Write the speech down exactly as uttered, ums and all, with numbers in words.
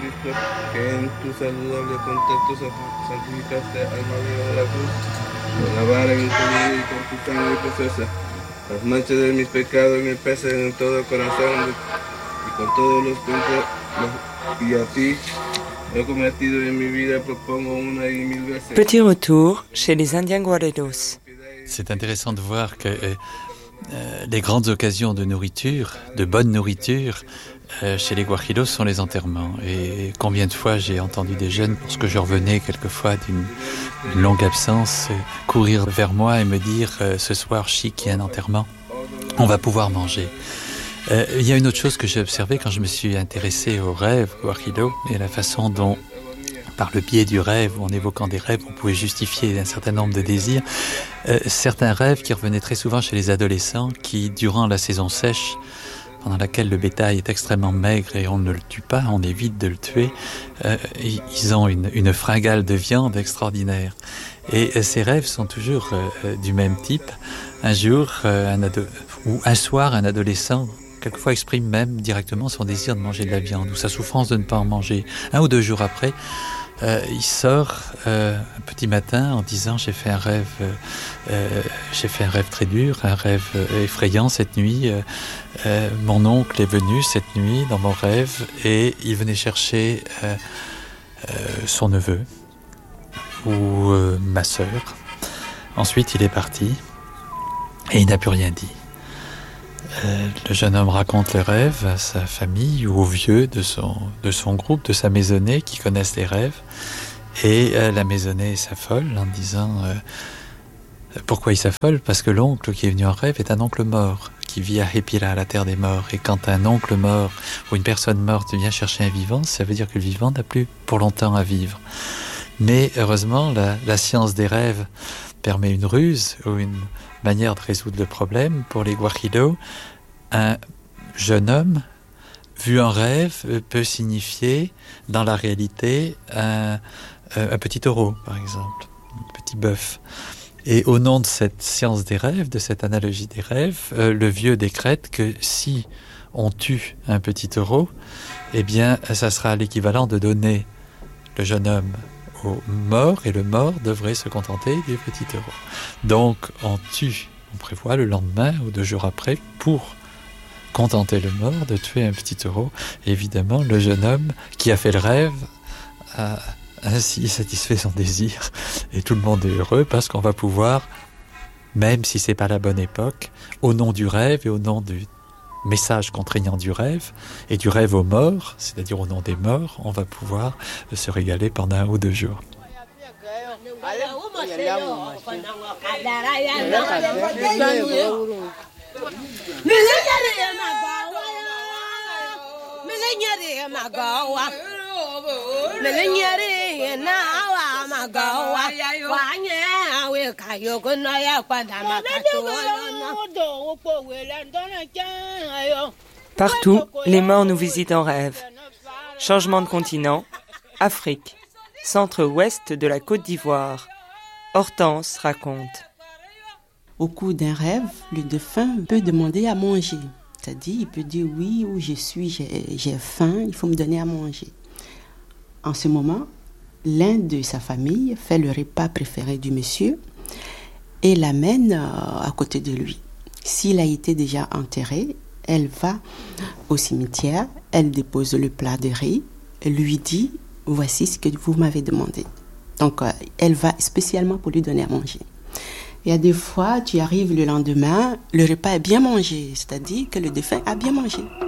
Cristo, que en tu saludable contacto santificaste al Madre de la cruz, con la vara en tu vida y con tu sangre preciosa, las manchas de mis pecados me pesen en todo el corazón y con todos los puntos, y a ti he cometido en mi vida, propongo una y mil veces. Petit retour chez les Indiens Guarreros. C'est intéressant de voir que euh, les grandes occasions de nourriture, de bonne nourriture, euh, chez les Guajiros sont les enterrements. Et combien de fois j'ai entendu des jeunes, lorsque je revenais quelquefois d'une, d'une longue absence, euh, courir vers moi et me dire euh, ce soir, chic, il y a un enterrement, on va pouvoir manger. Euh, il y a une autre chose que j'ai observée quand je me suis intéressé aux rêves Guajiro et la façon dont, par le biais du rêve, ou en évoquant des rêves, on pouvait justifier un certain nombre de désirs. Euh, certains rêves qui revenaient très souvent chez les adolescents qui, durant la saison sèche, pendant laquelle le bétail est extrêmement maigre et on ne le tue pas, on évite de le tuer, euh, ils ont une, une fringale de viande extraordinaire. Et euh, ces rêves sont toujours euh, du même type. Un jour, euh, un ado- ou un soir, un adolescent quelquefois exprime même directement son désir de manger de la viande ou sa souffrance de ne pas en manger. Un ou deux jours après, euh, il sort euh, un petit matin en disant j'ai fait un rêve, euh, euh, j'ai fait un rêve très dur, un rêve euh, effrayant cette nuit. Euh, euh, mon oncle est venu cette nuit dans mon rêve et il venait chercher euh, euh, son neveu ou euh, ma sœur. Ensuite, il est parti et il n'a plus rien dit. Euh, le jeune homme raconte le rêve à sa famille ou aux vieux de son, de son groupe, de sa maisonnée qui connaissent les rêves. Et euh, la maisonnée s'affole en disant euh, pourquoi il s'affole ? Parce que l'oncle qui est venu en rêve est un oncle mort qui vit à Hepira, à la terre des morts. Et quand un oncle mort ou une personne morte vient chercher un vivant, ça veut dire que le vivant n'a plus pour longtemps à vivre. Mais heureusement, la, la science des rêves permet une ruse ou une manière de résoudre le problème. Pour les Guajiro, un jeune homme vu en rêve peut signifier dans la réalité un, un petit taureau, par exemple, un petit bœuf. Et au nom de cette science des rêves, de cette analogie des rêves, euh, le vieux décrète que si on tue un petit taureau, eh bien, ça sera l'équivalent de donner le jeune homme au mort, et le mort devrait se contenter du petit taureau. Donc, on tue, on prévoit le lendemain ou deux jours après, pour contenter le mort, de tuer un petit taureau. Et évidemment, le jeune homme qui a fait le rêve a ainsi satisfait son désir, et tout le monde est heureux parce qu'on va pouvoir, même si c'est pas la bonne époque, au nom du rêve et au nom du message contraignant du rêve et du rêve aux morts, c'est-à-dire au nom des morts, on va pouvoir se régaler pendant un ou deux jours. Partout, les morts nous visitent en rêve. Changement de continent, Afrique, centre-ouest de la Côte d'Ivoire. Hortense raconte. Au cours d'un rêve, le défunt peut demander à manger. C'est-à-dire, il peut dire oui, où je suis, j'ai, j'ai faim, il faut me donner à manger. En ce moment, l'un de sa famille fait le repas préféré du monsieur et l'amène à côté de lui. S'il a été déjà enterré, elle va au cimetière, elle dépose le plat de riz, lui dit « Voici ce que vous m'avez demandé ». Donc, elle va spécialement pour lui donner à manger. Il y a des fois, tu arrives le lendemain, le repas est bien mangé, c'est-à-dire que le défunt a bien mangé.